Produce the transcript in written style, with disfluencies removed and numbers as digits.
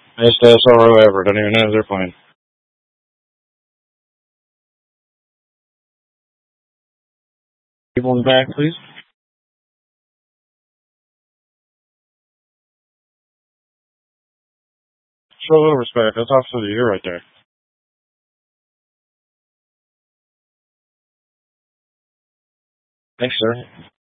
Highest SRO ever. Don't even know they're playing. People in the back, please. Show a little respect. That's Officer of the Year right there. Thanks, sir.